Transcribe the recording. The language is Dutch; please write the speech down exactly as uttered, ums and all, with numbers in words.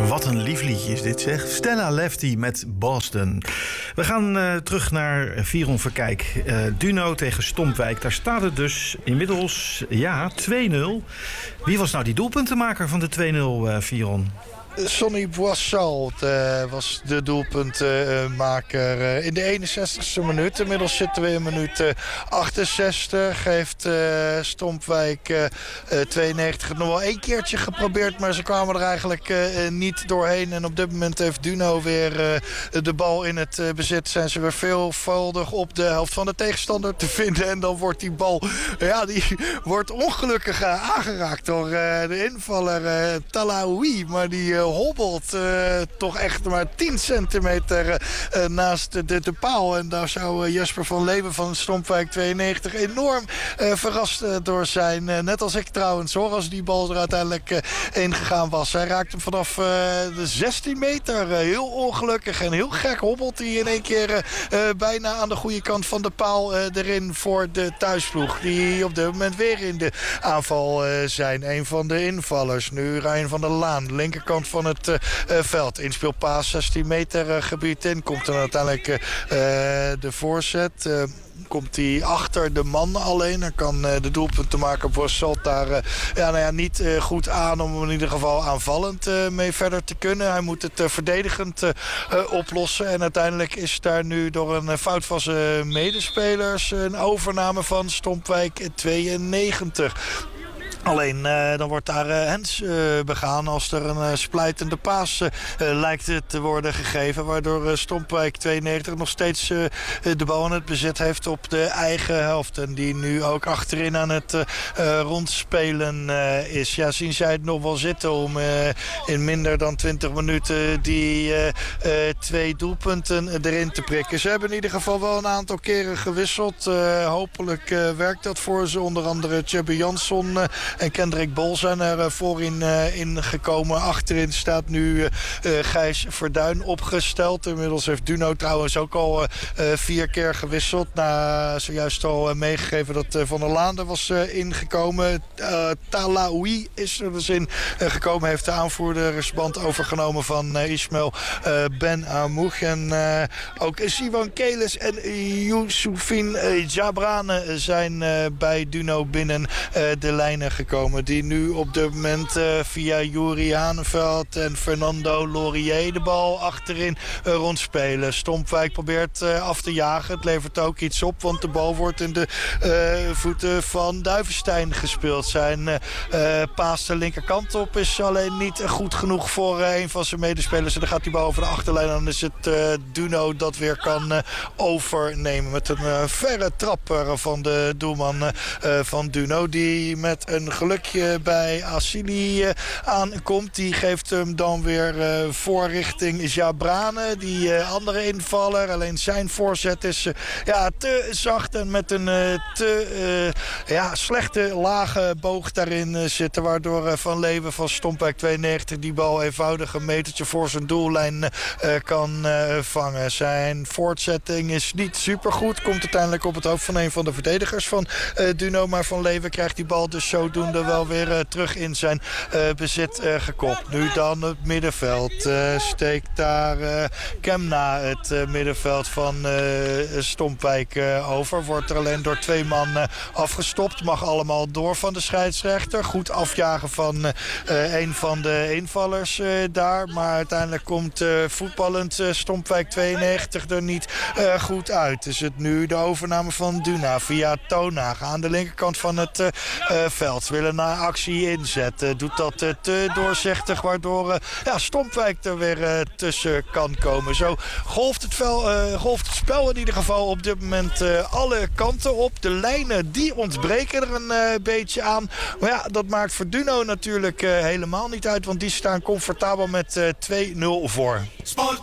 Wat een lief liedje is dit, zeg. Stella Lefty met Boston. We gaan uh, terug naar Viron Verkijk. Uh, Duno tegen Stompwijk. Daar staat het dus inmiddels, ja, twee nul. Wie was nou die doelpuntenmaker van de twee nul, uh, Viron? Sonny Boissal uh, was de doelpuntmaker uh, uh, in de eenenzestigste minuut. Inmiddels zitten we in minuut uh, achtenzestig. Heeft uh, Stompwijk uh, uh, tweeënnegentig het nog wel één keertje geprobeerd. Maar ze kwamen er eigenlijk uh, niet doorheen. En op dit moment heeft Duno weer uh, de bal in het uh, bezit. Zijn ze weer veelvuldig op de helft van de tegenstander te vinden. En dan wordt die bal, ja, die wordt ongelukkig uh, aangeraakt door uh, de invaller uh, Talaoui. Maar die uh, hobbelt uh, toch echt maar tien centimeter uh, naast de, de, de paal. En daar zou uh, Jesper van Leeuwen van Stompwijk tweeënnegentig enorm uh, verrast uh, door zijn. Uh, net als ik trouwens hoor, als die bal er uiteindelijk uh, ingegaan was. Hij raakt hem vanaf uh, de zestien meter. Uh, heel ongelukkig en heel gek hobbelt hij in één keer uh, uh, bijna aan de goede kant van de paal uh, erin voor de thuisploeg. Die op dit moment weer in de aanval uh, zijn. Een van de invallers. Nu Ryan van der Laan, linkerkant van het uh, veld. Inspeelpaas zestien meter uh, gebied in. Komt dan uiteindelijk uh, de voorzet. Uh, Komt hij achter de man alleen. Dan kan uh, de doelpuntenmaker Bossalt daar uh, ja, nou ja, niet uh, goed aan om in ieder geval aanvallend uh, mee verder te kunnen. Hij moet het uh, verdedigend uh, uh, oplossen. En uiteindelijk is daar nu door een uh, fout van zijn medespelers een overname van Stompwijk tweeënnegentig. Alleen uh, dan wordt daar uh, hens uh, begaan als er een uh, splijtende paas uh, lijkt te worden gegeven. Waardoor uh, Stompwijk tweeënnegentig nog steeds uh, de bal in het bezit heeft op de eigen helft. En die nu ook achterin aan het uh, uh, rondspelen uh, is. Ja, zien zij het nog wel zitten om uh, in minder dan twintig minuten die uh, uh, twee doelpunten erin te prikken. Ze hebben in ieder geval wel een aantal keren gewisseld. Uh, hopelijk uh, werkt dat voor ze. Onder andere Tjebbe Jansson uh, en Kendrick Bol zijn er uh, voorin uh, ingekomen. Achterin staat nu uh, Gijs Verduin opgesteld. Inmiddels heeft Duno trouwens ook al uh, vier keer gewisseld. Na zojuist al uh, meegegeven dat uh, Van der Laan er was uh, ingekomen. Uh, Talaoui is er dus in uh, gekomen. Heeft de aanvoerdersband overgenomen van uh, Ismail uh, Ben Amouk. En uh, ook Siwan Keles en Youssoufine uh, Jabrane zijn uh, bij Duno binnen uh, de lijnen gekomen. Die nu op dit moment uh, via Juri Haneveld en Fernando Laurier de bal achterin uh, rondspelen. Stompwijk probeert uh, af te jagen. Het levert ook iets op, want de bal wordt in de uh, voeten van Duivenstein gespeeld. Zijn uh, uh, paas de linkerkant op is alleen niet uh, goed genoeg voor uh, een van zijn medespelers. En dan gaat die bal over de achterlijn. En dan is het uh, Duno dat weer kan uh, overnemen met een uh, verre trapper van de doelman uh, van Duno. Die met een gelukje bij Assili uh, aankomt. Die geeft hem dan weer uh, voor richting Jabrane. Die uh, andere invaller. Alleen zijn voorzet is uh, ja, te zacht en met een uh, te uh, ja, slechte lage boog daarin uh, zitten. Waardoor uh, Van Leeuwen van Stompwijk tweeënnegentig die bal eenvoudig een metertje voor zijn doellijn uh, kan uh, vangen. Zijn voortzetting is niet supergoed. Komt uiteindelijk op het hoofd van een van de verdedigers van uh, Duno. Maar Van Leeuwen krijgt die bal dus zodoende wel weer uh, terug in zijn uh, bezit uh, gekopt. Nu dan het middenveld. Uh, steekt daar uh, Kemna het uh, middenveld van uh, Stompwijk uh, over. Wordt er alleen door twee man uh, afgestopt. Mag allemaal door van de scheidsrechter. Goed afjagen van uh, uh, een van de invallers uh, daar. Maar uiteindelijk komt uh, voetballend uh, Stompwijk tweeënnegentig er niet uh, goed uit. Is het nu de overname van Duna via Toonhagen aan de linkerkant van het uh, uh, veld. Willen naar actie inzetten. Doet dat uh, te doorzichtig, waardoor uh, ja, Stompwijk er weer uh, tussen kan komen. Zo golft het, vel, uh, golft het spel in ieder geval op dit moment uh, alle kanten op. De lijnen die ontbreken er een uh, beetje aan. Maar ja, dat maakt voor Duno natuurlijk uh, helemaal niet uit. Want die staan comfortabel met uh, twee nul voor. Sport.